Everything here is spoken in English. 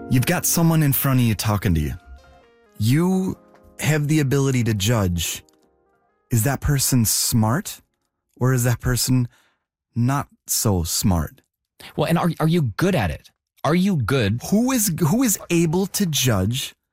You've got someone in front of you talking to you. You have the ability to judge, is that person smart or is that person not so smart? Well, and are you good at it? Are you good? Who is able to judge